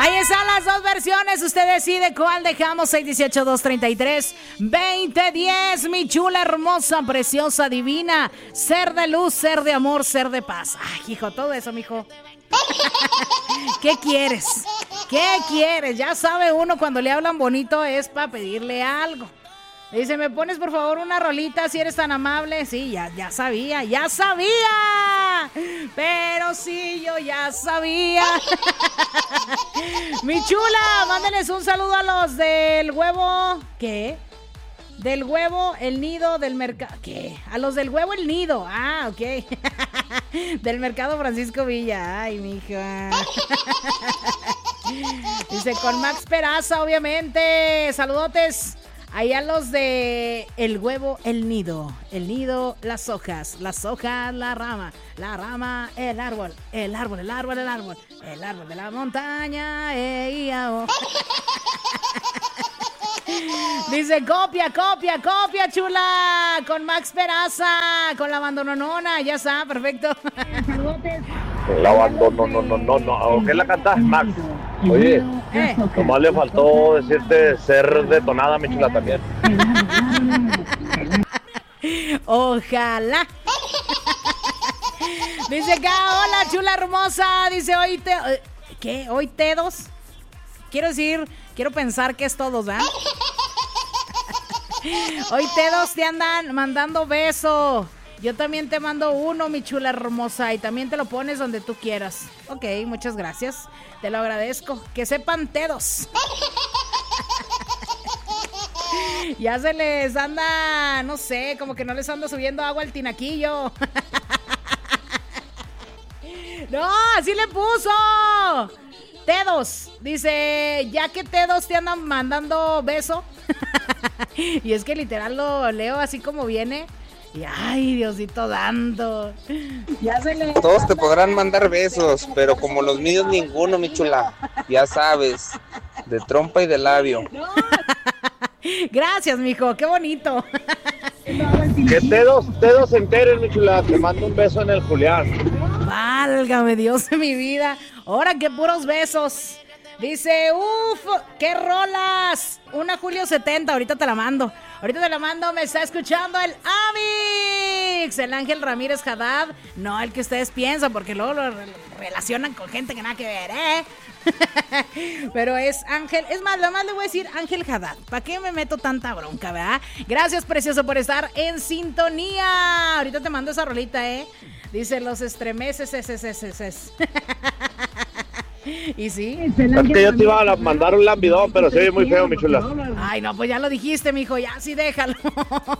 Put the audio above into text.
Ahí están las dos versiones. Usted decide cuál dejamos. 618-233-2010. Mi chula, hermosa, preciosa, divina. Ser de luz, ser de amor, ser de paz. Ay, hijo, todo eso, mijo. ¿Qué quieres? ¿Qué quieres? Ya sabe uno cuando le hablan bonito es para pedirle algo. Dice, ¿me pones por favor una rolita si eres tan amable? Sí, ya sabía. Pero sí, yo ya sabía. Mi chula, mándenles un saludo a los del huevo. ¿Qué? Del huevo, el nido del mercado. ¿Qué? A los del huevo, el nido. Ah, ok. Del mercado Francisco Villa. Ay, mija. Dice, con Max Peraza, obviamente. Saludotes. Ahí a los de el huevo, el nido, las hojas, la rama, el árbol de la montaña, Dice, copia, chula, con Max Peraza, con la bandononona, ya está, perfecto. La bandononona, ¿qué la cantas, Max? Oye, nomás le faltó decirte ser detonada, mi chula, también. Ojalá. Dice acá, hola, chula hermosa. Dice, hoy ¿qué? ¿Hoy tedos? Quiero pensar que es todos, ¿verdad? Hoy tedos te andan mandando beso. Yo también te mando uno, mi chula hermosa, y también te lo pones donde tú quieras. Ok, muchas gracias. Te lo agradezco. Que sepan tedos. Ya se les anda, no sé, como que no les anda subiendo agua al tinaquillo. No, así le puso. Tedos. Dice, ya que tedos te andan mandando beso. Y es que literal lo leo así como viene. Y ay, Diosito dando. Todos te podrán mandar besos, pero como los míos ninguno, mi chula. Ya sabes, de trompa y de labio. Gracias, mijo, qué bonito. Que dedos enteros, mi chula. Te mando un beso en el Julián. Válgame Dios de mi vida. Ahora que puros besos. Dice, qué rolas. Una Julio 70, ahorita te la mando, me está escuchando el Amix, el Ángel Ramírez Haddad. No el que ustedes piensan, porque luego lo relacionan con gente que nada que ver, Pero es Ángel, es más, nada más le voy a decir Ángel Haddad. ¿Para qué me meto tanta bronca, verdad? Gracias, precioso, por estar en sintonía. Ahorita te mando esa rolita, Dice, los estremeces, ¿Y sí? Es que yo te iba a mandar un lambidón, pero se ve muy feo, mi chula. Ay, no, pues ya lo dijiste, mijo, ya sí déjalo.